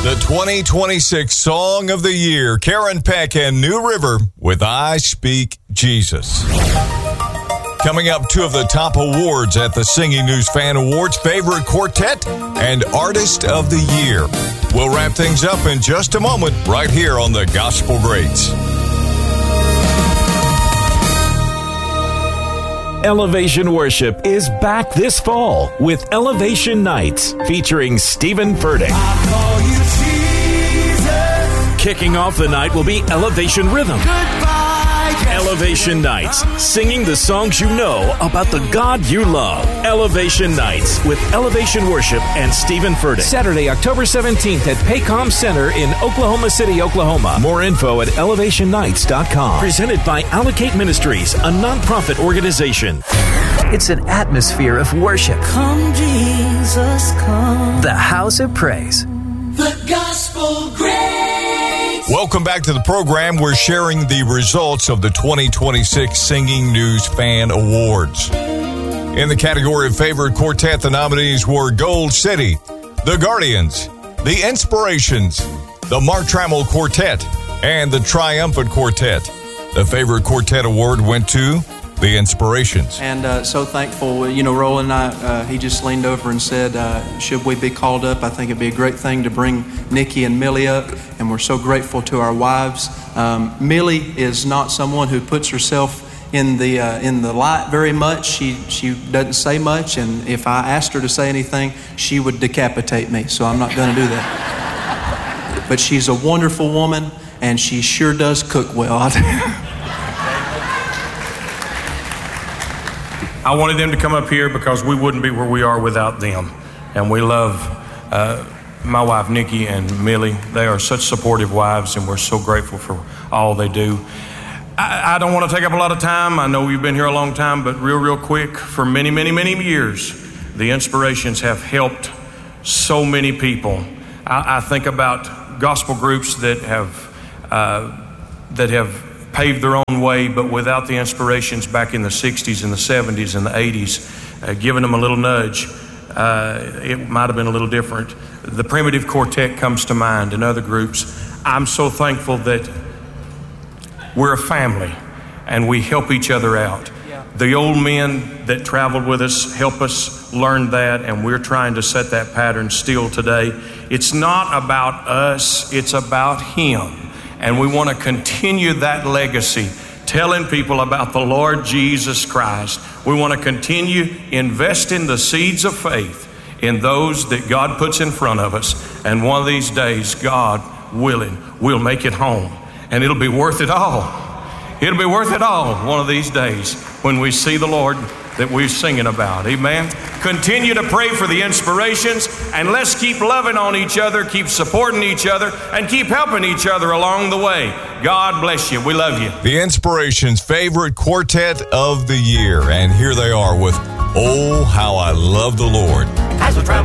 The 2026 Song of the Year, Karen Peck and New River with I Speak Jesus. Coming up, two of the top awards at the Singing News Fan Awards, Favorite Quartet and Artist of the Year. We'll wrap things up in just a moment right here on the Gospel Greats. Elevation Worship is back this fall with Elevation Nights featuring Stephen Furtick. Kicking off the night will be Elevation Rhythm. Elevation Nights, singing the songs you know about the God you love. Elevation Nights with Elevation Worship and Stephen Furtick. Saturday, October 17th at Paycom Center in Oklahoma City, Oklahoma. More info at elevationnights.com. Presented by Allocate Ministries, a nonprofit organization. It's an atmosphere of worship. Come, Jesus, come. The House of Praise. The Gospel Greats. Welcome back to the program. We're sharing the results of the 2026 Singing News Fan Awards. In the category of Favorite Quartet, the nominees were Gold City, The Guardians, The Inspirations, the Mark Trammell Quartet, and the Triumphant Quartet. The Favorite Quartet Award went to The Inspirations. And so thankful, Roland and I, he just leaned over and said, should we be called up? I think it'd be a great thing to bring Nikki and Millie up, and we're so grateful to our wives. Millie is not someone who puts herself in the light very much. She doesn't say much, and if I asked her to say anything, she would decapitate me, so I'm not going to do that. But she's a wonderful woman, and she sure does cook well. I wanted them to come up here because we wouldn't be where we are without them. And we love my wife, Nikki, and Millie. They are such supportive wives, and we're so grateful for all they do. I don't want to take up a lot of time. I know you've been here a long time, but real quick, for many, many, many years, the Inspirations have helped so many people. I think about gospel groups that have paved their own way, but without the Inspirations back in the 60s and the 70s and the 80s, giving them a little nudge, it might have been a little different. The Primitive Quartet comes to mind and other groups. I'm so thankful that we're a family and we help each other out. The old men that traveled with us help us learn that, and we're trying to set that pattern still today. It's not about us, it's about Him. And we want to continue that legacy, telling people about the Lord Jesus Christ. We want to continue investing the seeds of faith in those that God puts in front of us. And one of these days, God willing, we'll make it home. And it'll be worth it all. It'll be worth it all one of these days when we see the Lord that we're singing about. Amen. Continue to pray for the Inspirations, and let's keep loving on each other, keep supporting each other, and keep helping each other along the way. God bless you. We love you. The Inspirations' Favorite Quartet of the Year. And here they are with Oh, How I Love the Lord. As we travel